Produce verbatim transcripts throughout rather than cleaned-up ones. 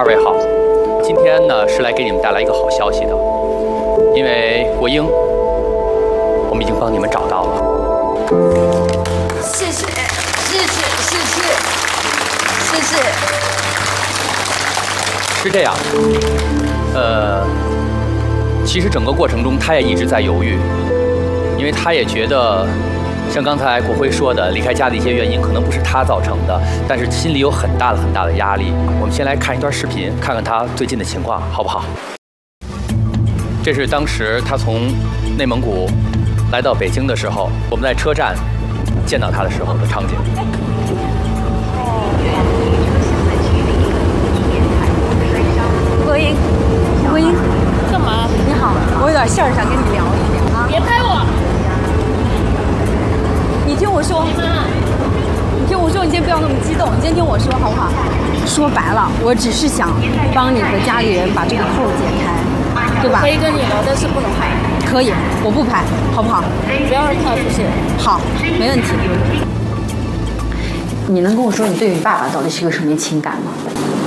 二位好，今天呢是来给你们带来一个好消息的，因为国英，我们已经帮你们找到了。 谢谢，谢谢，谢谢，谢谢。 是这样，呃，其实整个过程中他也一直在犹豫，因为他也觉得。 像刚才国辉说的，离开家的一些原因可能不是他造成的，但是心里有很大的很大的压力。我们先来看一段视频，看看他最近的情况，好不好？这是当时他从内蒙古来到北京的时候，我们在车站见到他的时候的场景。 国英，国英， 干嘛？ 你好，我有点事儿想跟你聊一下啊。 别拍我！ 你听我说，你听我说，你先不要那么激动，你先听我说好不好？说白了，我只是想帮你和家里人把这个扣解开，对吧？ 可以跟你聊，但是不能拍。 可以，我不拍，好不好？ 不要让他出现。 好，没问题。你能跟我说你对你爸爸到底是个什么情感吗？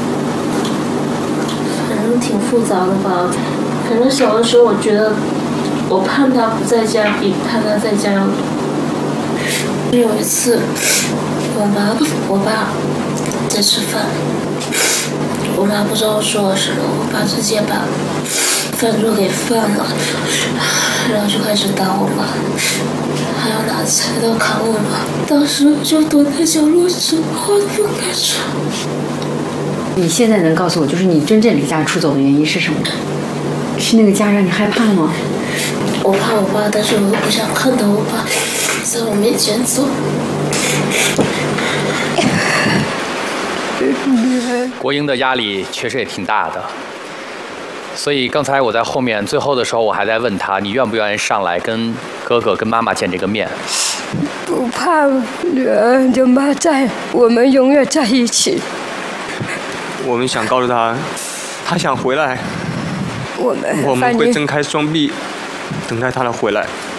反正挺复杂的吧。反正小的时候，我觉得我盼他不在家，比盼他在家要。 有一次，我妈我爸在吃饭，我妈不知道说了什么，我爸直接把饭桌给翻了，然后就开始打我妈，还要拿菜刀砍我妈。当时我就躲在角落，什么话都不敢说。 你现在能告诉我，就是你真正离家出走的原因是什么？是那个家让你害怕吗？ 我怕我爸，但是我又不想看到我爸。 在我面前走。 国英的压力确实也挺大的，所以刚才我在后面最后的时候，我还在问他，你愿不愿意上来跟哥哥、跟妈妈见这个面？ 不怕，女儿有妈在，我们永远在一起。 我们想告诉他，他想回来， 我们我们会睁开双臂，等待他的回来。